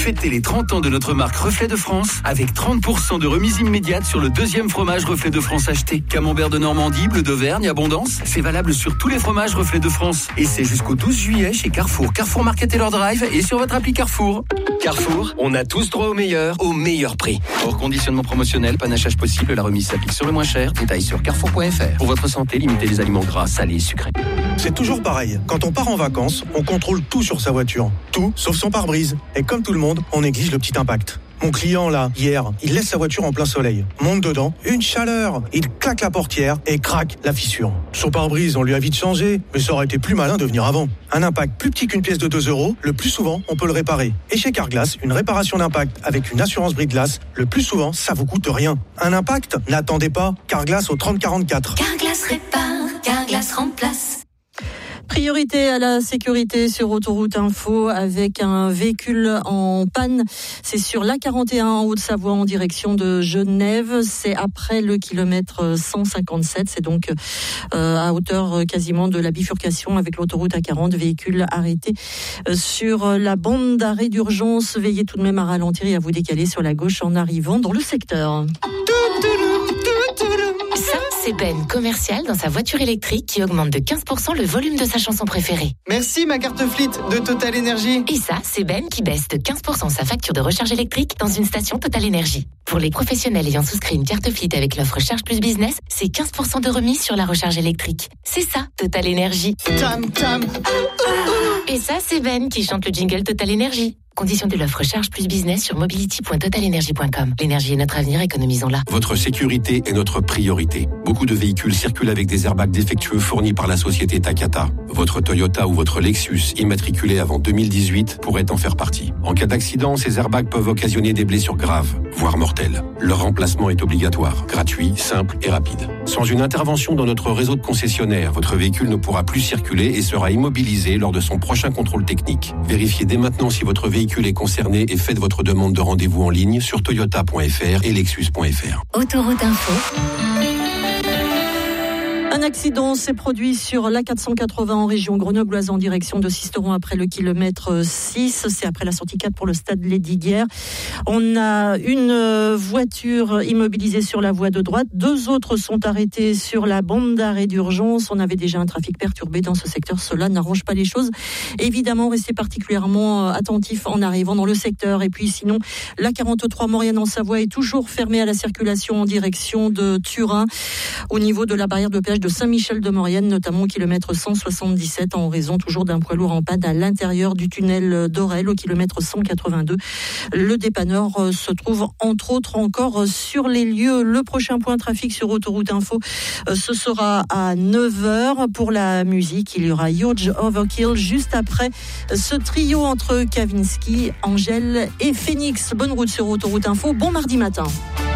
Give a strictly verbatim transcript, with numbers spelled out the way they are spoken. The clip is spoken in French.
Fêtez les trente ans de notre marque Reflet de France avec trente pour cent de remise immédiate sur le deuxième fromage Reflet de France acheté. Camembert de Normandie, bleu d'Auvergne, Abondance. C'est valable sur tous les fromages Reflet de France. Et c'est jusqu'au douze juillet chez Carrefour. Carrefour Market et leur drive et sur votre appli Carrefour. Carrefour, on a tous droit au meilleur, au meilleur prix. Hors conditionnement promotionnel, panachage possible, la remise s'applique sur le moins cher. Détail sur carrefour point f r. Pour votre santé, limitez les aliments gras, salés et sucrés. C'est toujours pareil. Quand on part en vacances, on contrôle tout sur sa voiture. Tout, sauf son pare-brise. Et comme tout le monde, on néglige le petit impact. Mon client, là, hier, il laisse sa voiture en plein soleil. Monte dedans, une chaleur. Il claque la portière et craque la fissure. Son pare-brise, on lui a vite changé, mais ça aurait été plus malin de venir avant. Un impact plus petit qu'une pièce de deux euros, le plus souvent, on peut le réparer. Et chez Carglass, une réparation d'impact avec une assurance brise-glace, le plus souvent, ça vous coûte rien. Un impact? N'attendez pas. Carglass au trente quarante-quatre. Carglass répare, Carglass remplace. Priorité à la sécurité sur Autoroute Info avec un véhicule en panne. C'est sur l'A quarante et un en Haute-Savoie en direction de Genève. C'est après le kilomètre cent cinquante-sept. C'est donc euh, à hauteur quasiment de la bifurcation avec l'autoroute A quarante. Véhicule arrêté sur la bande d'arrêt d'urgence. Veillez tout de même à ralentir et à vous décaler sur la gauche en arrivant dans le secteur. Ça, c'est Ben, commercial dans sa voiture électrique qui augmente de quinze pour cent le volume de sa chanson préférée. Merci ma carte Fleet de Total Energy. Et ça, c'est Ben qui baisse de quinze pour cent sa facture de recharge électrique dans une station Total Energy. Pour les professionnels ayant souscrit une carte Fleet avec l'offre Charge Plus Business, c'est quinze pour cent de remise sur la recharge électrique. C'est ça, Total Energy. Tam tam. Et ça, c'est Ben qui chante le jingle Total Energy. Conditions de l'offre Charge Plus Business sur mobility point total energy point com. L'énergie est notre avenir, économisons-la. Votre sécurité est notre priorité. Beaucoup de véhicules circulent avec des airbags défectueux fournis par la société Takata. Votre Toyota ou votre Lexus, immatriculé avant deux mille dix-huit, pourrait en faire partie. En cas d'accident, ces airbags peuvent occasionner des blessures graves, voire mortelles. Leur remplacement est obligatoire, gratuit, simple et rapide. Sans une intervention dans notre réseau de concessionnaires, votre véhicule ne pourra plus circuler et sera immobilisé lors de son prochain contrôle technique. Vérifiez dès maintenant si votre véhicule est concerné et faites votre demande de rendez-vous en ligne sur toyota point f r et lexus point f r. Autoroute Info. Un accident s'est produit sur l'A quatre cent quatre-vingts en région Grenoble-Oise en direction de Sisteron après le kilomètre six. C'est après la sortie quatre pour le stade Lesdiguières. On a une voiture immobilisée sur la voie de droite. Deux autres sont arrêtés sur la bande d'arrêt d'urgence. On avait déjà un trafic perturbé dans ce secteur. Cela n'arrange pas les choses. Évidemment, restez particulièrement attentifs en arrivant dans le secteur. Et puis sinon, l'A quarante-trois Maurienne en Savoie est toujours fermée à la circulation en direction de Turin au niveau de la barrière de péage de Saint-Michel-de-Maurienne, notamment au kilomètre cent soixante-dix-sept, en raison toujours d'un poids lourd en panne à l'intérieur du tunnel d'Orel, au kilomètre cent quatre-vingt-deux. Le dépanneur se trouve entre autres encore sur les lieux. Le prochain point trafic sur Autoroute Info, ce sera à neuf heures. Pour la musique, il y aura Huge Overkill juste après ce trio entre Kavinsky, Angèle et Phoenix. Bonne route sur Autoroute Info. Bon mardi matin.